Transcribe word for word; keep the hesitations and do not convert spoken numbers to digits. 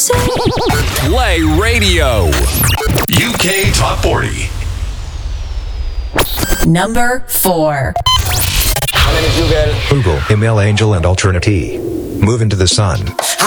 Play Radio. U K Top forty. Number four. My name is Google. Google, Email Angel and Alternate. Move into the sun.